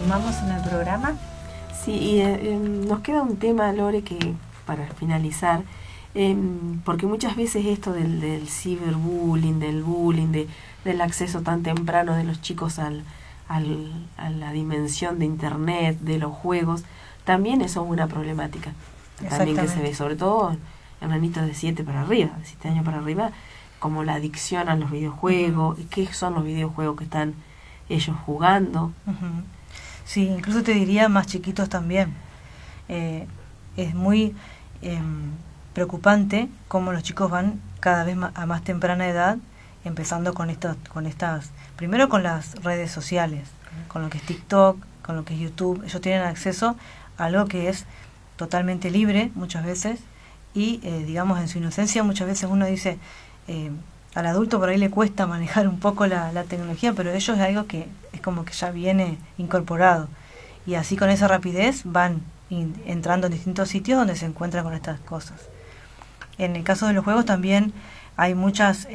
continuamos en el programa. Sí, y nos queda un tema, Lore, que para finalizar, porque muchas veces esto del ciberbullying, del bullying, del acceso tan temprano de los chicos a la dimensión de internet, de los juegos, también eso es una problemática. También que se ve, sobre todo en nenitos de 7 para arriba, de 7 años para arriba, como la adicción a los videojuegos, y qué son los videojuegos que están ellos jugando. Sí, incluso te diría más chiquitos también. Es muy preocupante cómo los chicos van cada vez a más temprana edad empezando con estas, primero con las redes sociales, con lo que es TikTok, con lo que es YouTube. Ellos tienen acceso a algo que es totalmente libre muchas veces y digamos en su inocencia muchas veces uno dice al adulto por ahí le cuesta manejar un poco la tecnología, pero ellos es algo que es como que ya viene incorporado y así con esa rapidez van entrando en distintos sitios donde se encuentran con estas cosas. En el caso de los juegos también hay muchas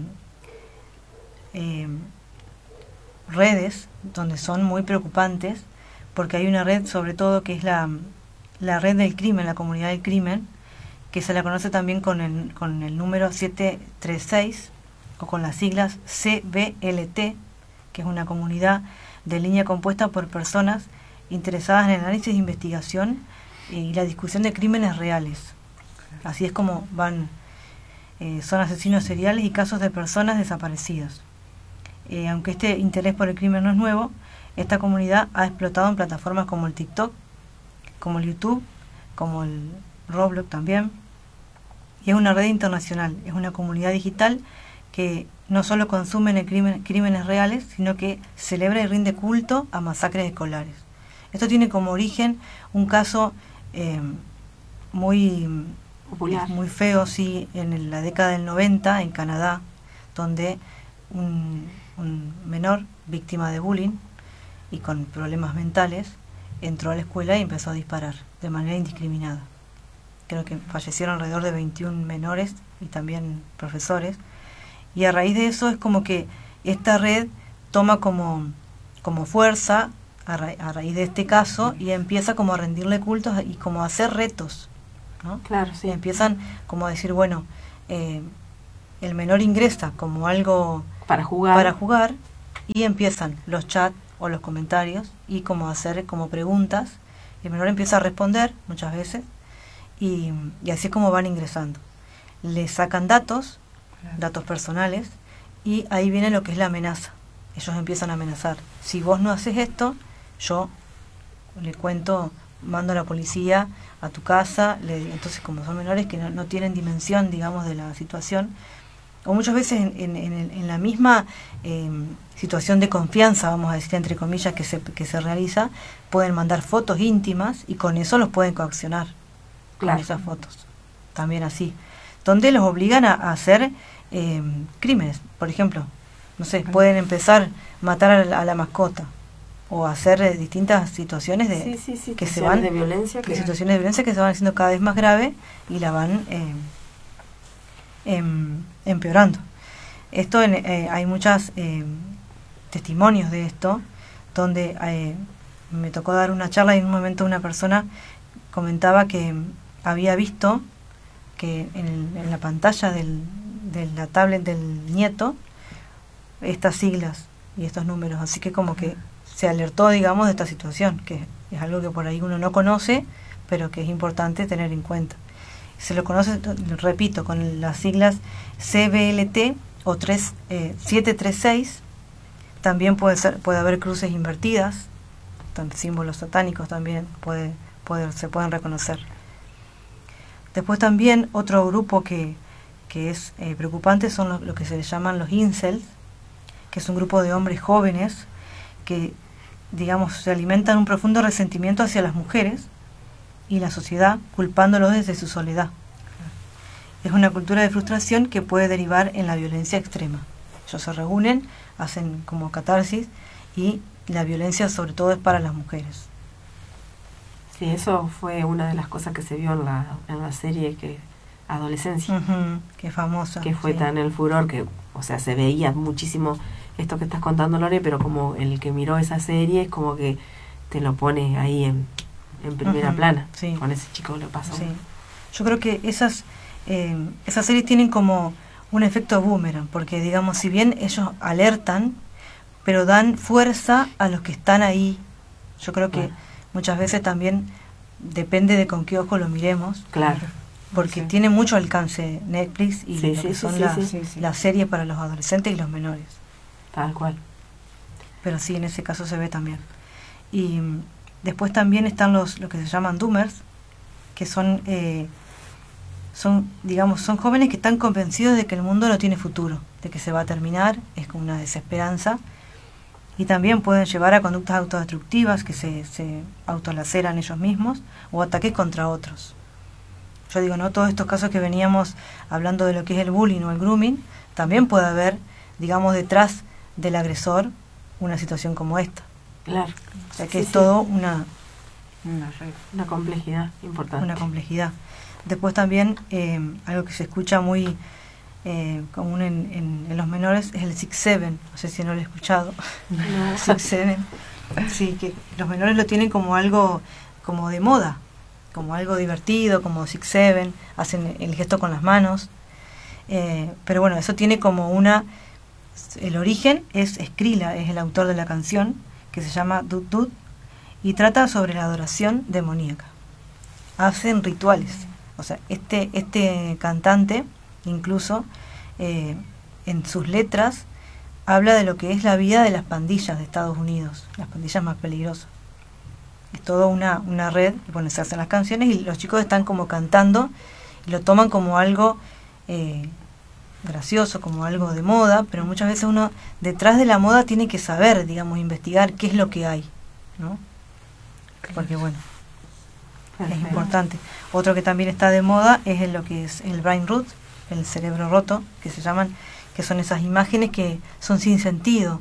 redes donde son muy preocupantes, porque hay una red sobre todo que es la red del crimen, la comunidad del crimen, que se la conoce también con el número 736 o con las siglas CBLT, que es una comunidad de línea compuesta por personas interesadas en el análisis de investigación y la discusión de crímenes reales. Así es como van, son asesinos seriales y casos de personas desaparecidas. Aunque este interés por el crimen no es nuevo, esta comunidad ha explotado en plataformas como el TikTok, como el YouTube, como el Roblox también, y es una red internacional, es una comunidad digital que no solo consume crímenes reales, sino que celebra y rinde culto a masacres escolares. Esto tiene como origen un caso muy popular, muy feo, sí, en la década del 90 en Canadá, donde un menor víctima de bullying y con problemas mentales entró a la escuela y empezó a disparar de manera indiscriminada. Creo que fallecieron alrededor de 21 menores y también profesores, y a raíz de eso es como que esta red toma como fuerza a raíz de este caso y empieza como a rendirle cultos y como a hacer retos, ¿no? Claro, sí. Y empiezan como a decir, bueno, el menor ingresa como algo para jugar y empiezan los chats o los comentarios y como hacer como preguntas. El menor empieza a responder muchas veces y así es como van ingresando. Le sacan datos personales, y ahí viene lo que es la amenaza. Ellos empiezan a amenazar. Si vos no haces esto, yo le cuento, mando a la policía a tu casa. Entonces, como son menores que no tienen dimensión, digamos, de la situación, o muchas veces en la misma situación de confianza, vamos a decir entre comillas, que se realiza, pueden mandar fotos íntimas y con eso los pueden coaccionar, con esas fotos. También así. Donde los obligan a hacer crímenes. Por ejemplo, no sé, pueden empezar a matar a la mascota o hacer distintas situaciones que se van de violencia, situaciones de violencia que se van haciendo cada vez más graves y la van empeorando. Esto hay muchos testimonios de esto, donde me tocó dar una charla y en un momento una persona comentaba que había visto que en la pantalla de la tablet del nieto estas siglas y estos números, así que como que se alertó, digamos, de esta situación, que es algo que por ahí uno no conoce, pero que es importante tener en cuenta. Se lo conoce, repito, con las siglas CBLT o 736. También puede haber cruces invertidas, símbolos satánicos también se pueden reconocer. Después también otro grupo que es preocupante son lo que se les llaman los incels, que es un grupo de hombres jóvenes que, digamos, se alimentan un profundo resentimiento hacia las mujeres y la sociedad, culpándolos desde su soledad. Es una cultura de frustración que puede derivar en la violencia extrema. Ellos se reúnen, hacen como catarsis, y la violencia sobre todo es para las mujeres. Sí, eso fue una de las cosas que se vio en la serie que Adolescencia. Qué famosa. Que fue tan el furor que, o sea, se veía muchísimo esto que estás contando, Lore, pero como el que miró esa serie es como que te lo pone ahí en primera plana. Sí. Con ese chico lo pasa. Sí. Yo creo que esas series tienen como un efecto boomerang, porque digamos, si bien ellos alertan, pero dan fuerza a los que están ahí. Yo creo que muchas veces también depende de con qué ojo lo miremos. Claro. Porque tiene mucho alcance Netflix y lo que son las series para los adolescentes y los menores. Tal cual. Pero sí, en ese caso se ve también. Y después también están lo que se llaman doomers, que son jóvenes que están convencidos de que el mundo no tiene futuro, de que se va a terminar, es como una desesperanza. Y también pueden llevar a conductas autodestructivas, que se autolaceran ellos mismos, o ataques contra otros. Yo digo, ¿no? Todos estos casos que veníamos hablando de lo que es el bullying o el grooming, también puede haber, digamos, detrás del agresor una situación como esta. Claro. O sea que es todo una complejidad importante. Una complejidad. Después también, algo que se escucha muy común en los menores es el 6-7, no sé si no lo he escuchado. No. 6-7. Sí, que los menores lo tienen como algo como de moda, como algo divertido, como 6-7, hacen el gesto con las manos. Pero bueno, eso tiene como el origen es Skrilla, es el autor de la canción, que se llama Dut Dut, y trata sobre la adoración demoníaca. Hacen rituales. O sea, este cantante, incluso, en sus letras, habla de lo que es la vida de las pandillas de Estados Unidos, las pandillas más peligrosas. Es toda una red, y bueno, se hacen las canciones y los chicos están como cantando y lo toman como algo gracioso, como algo de moda, pero muchas veces uno detrás de la moda tiene que saber, digamos, investigar qué es lo que hay, ¿no? Porque bueno, es importante. Otro que también está de moda es lo que es el brain rot, el cerebro roto, que se llaman, que son esas imágenes que son sin sentido.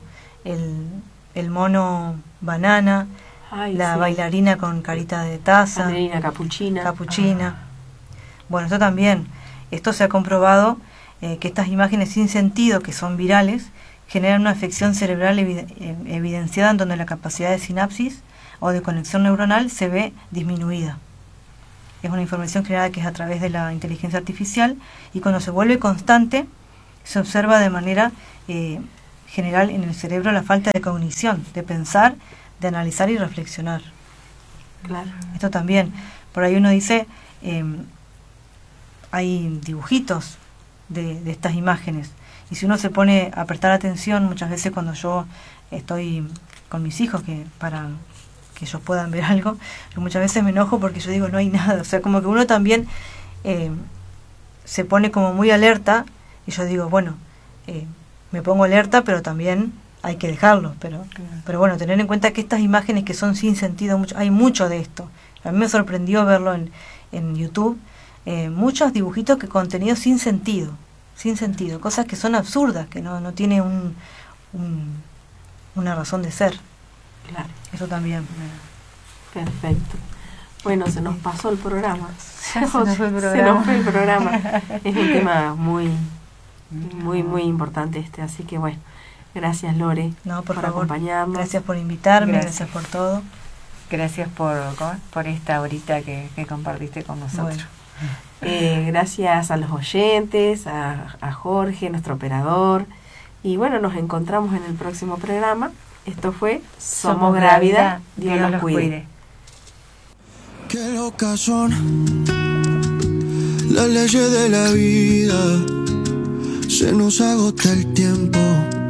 El mono banana, la bailarina con carita de taza, bailarina capuchina. Bueno, esto se ha comprobado, que estas imágenes sin sentido, que son virales, generan una afección cerebral evidenciada en donde la capacidad de sinapsis o de conexión neuronal se ve disminuida. Es una información generada que es a través de la inteligencia artificial, y cuando se vuelve constante se observa de manera general en el cerebro la falta de cognición, de pensar, de analizar y reflexionar. Claro. Esto también, por ahí uno dice, hay dibujitos de estas imágenes, y si uno se pone a prestar atención, muchas veces cuando yo estoy con mis hijos, que para que ellos puedan ver algo, yo muchas veces me enojo porque yo digo no hay nada, o sea, como que uno también se pone como muy alerta, y yo digo, bueno, me pongo alerta, pero también hay que dejarlo, pero bueno, tener en cuenta que estas imágenes que son sin sentido, hay mucho de esto. A mí me sorprendió verlo en YouTube, muchos dibujitos que contenido sin sentido, cosas que son absurdas, que no tiene una razón de ser. Claro. Eso también. Perfecto. Bueno, se nos pasó el programa. Se nos fue el programa. Es un tema muy importante así que bueno, gracias Lore por favor, acompañarnos. Gracias por invitarme, gracias por todo. Gracias por esta horita que compartiste con nosotros. Bueno. Gracias a los oyentes, a Jorge, nuestro operador, y bueno, nos encontramos en el próximo programa. Esto fue Somos Gravidad, Dios los cuide. Qué locas son las leyes de la vida, se nos agota el tiempo.